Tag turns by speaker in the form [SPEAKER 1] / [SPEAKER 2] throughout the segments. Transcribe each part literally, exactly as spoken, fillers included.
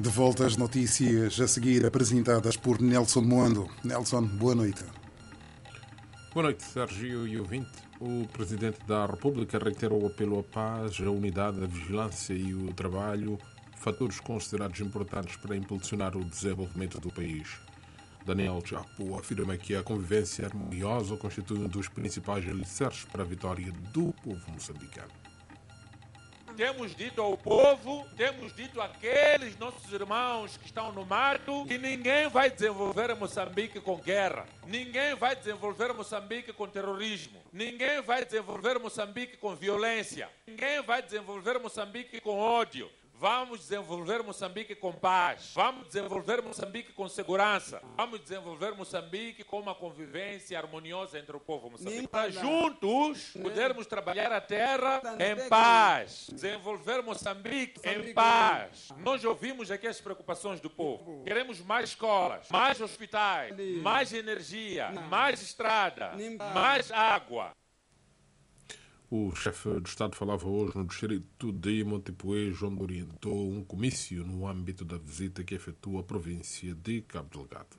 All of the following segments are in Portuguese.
[SPEAKER 1] De volta às notícias a seguir apresentadas por Nelson Moando. Nelson, boa noite.
[SPEAKER 2] Boa noite, Sérgio e ouvinte. O Presidente da República reiterou o apelo à paz, à unidade, à vigilância e o trabalho, fatores considerados importantes para impulsionar o desenvolvimento do país. Daniel Chapo afirma que a convivência harmoniosa constitui um dos principais alicerces para a vitória do povo moçambicano.
[SPEAKER 3] Temos dito ao povo, temos dito àqueles nossos irmãos que estão no mato, que ninguém vai desenvolver Moçambique com guerra, ninguém vai desenvolver Moçambique com terrorismo, ninguém vai desenvolver Moçambique com violência, ninguém vai desenvolver Moçambique com ódio. Vamos desenvolver Moçambique com paz. Vamos desenvolver Moçambique com segurança. Vamos desenvolver Moçambique com uma convivência harmoniosa entre o povo moçambicano. Para juntos podermos trabalhar a terra em paz. Desenvolver Moçambique em paz. Nós ouvimos aqui as preocupações do povo. Queremos mais escolas, mais hospitais, mais energia, mais estrada, mais água.
[SPEAKER 2] O chefe de Estado falava hoje no distrito de Montepuez, onde orientou um comício no âmbito da visita que efetua à província de Cabo Delgado.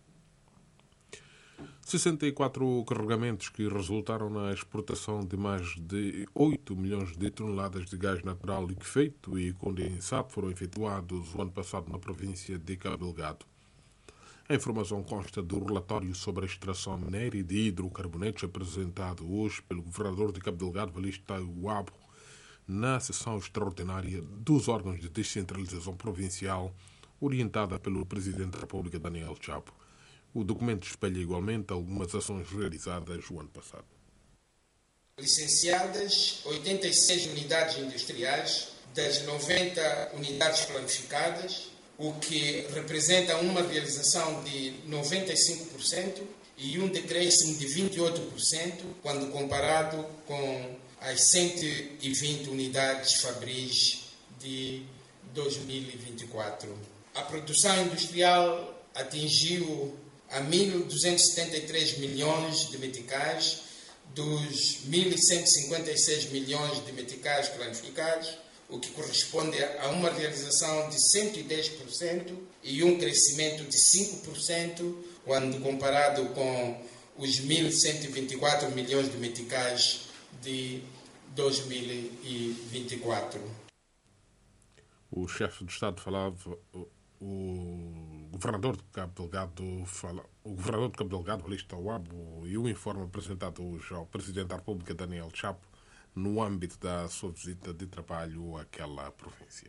[SPEAKER 2] sessenta e quatro carregamentos que resultaram na exportação de mais de oito milhões de toneladas de gás natural liquefeito e condensado foram efetuados o ano passado na província de Cabo Delgado. A informação consta do relatório sobre a extração minéria de hidrocarbonetos apresentado hoje pelo governador de Cabo Delgado, Valista Uabo, na sessão extraordinária dos órgãos de descentralização provincial, orientada pelo Presidente da República, Daniel Chapo. O documento espelha igualmente algumas ações realizadas o ano passado.
[SPEAKER 4] Licenciadas oitenta e seis unidades industriais das noventa unidades planificadas, o que representa uma realização de noventa e cinco por cento e um decréscimo de vinte e oito por cento quando comparado com as cento e vinte unidades fabris de dois mil e vinte e quatro. A produção industrial atingiu a mil duzentos e setenta e três milhões de meticais, dos mil cento e cinquenta e seis milhões de meticais planificados, o que corresponde a uma realização de cento e dez por cento e um crescimento de cinco por cento quando comparado com os mil cento e vinte e quatro milhões de meticais de dois mil e vinte e quatro.
[SPEAKER 2] O chefe de Estado falava, o governador de Cabo Delgado, fala, o governador de Cabo Delgado, Valista Uabo, e o informe apresentado hoje ao Presidente da República, Daniel Chapo, no âmbito da sua visita de trabalho àquela província.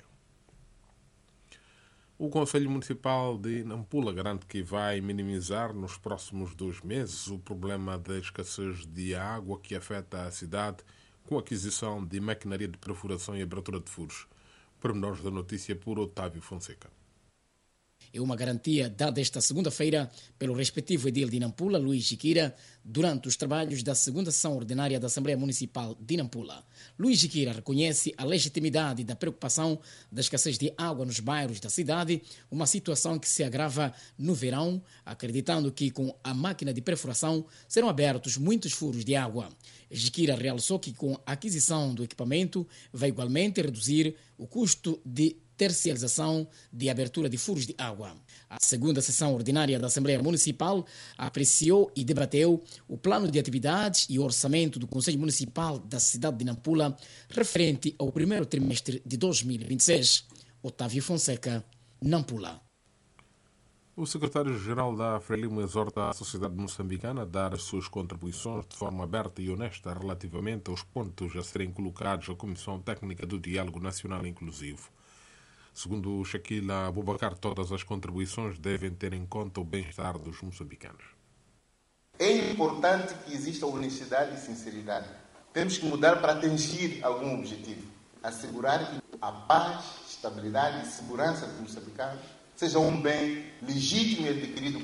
[SPEAKER 2] O Conselho Municipal de Nampula garante que vai minimizar nos próximos dois meses o problema da escassez de água que afeta a cidade com a aquisição de maquinaria de perfuração e abertura de furos. Pormenores da notícia por Otávio Fonseca.
[SPEAKER 5] É uma garantia dada esta segunda-feira pelo respectivo edil de Nampula, Luís Jiquira, durante os trabalhos da segunda sessão ordinária da Assembleia Municipal de Nampula. Luís Jiquira reconhece a legitimidade da preocupação da escassez de água nos bairros da cidade, uma situação que se agrava no verão, acreditando que com a máquina de perfuração serão abertos muitos furos de água. Jiquira realçou que com a aquisição do equipamento vai igualmente reduzir o custo de tercialização de abertura de furos de água. A segunda sessão ordinária da Assembleia Municipal apreciou e debateu o plano de atividades e orçamento do Conselho Municipal da cidade de Nampula referente ao primeiro trimestre de dois mil e vinte e seis. Otávio Fonseca, Nampula.
[SPEAKER 2] O secretário-geral da Frelimo exorta a sociedade moçambicana a dar as suas contribuições de forma aberta e honesta relativamente aos pontos a serem colocados à Comissão Técnica do Diálogo Nacional Inclusivo. Segundo Shaquila Abubakar, todas as contribuições devem ter em conta o bem-estar dos moçambicanos.
[SPEAKER 6] É importante que exista honestidade e sinceridade. Temos que mudar para atingir algum objetivo. Assegurar que a paz, estabilidade e segurança dos moçambicanos seja um bem legítimo e adquirido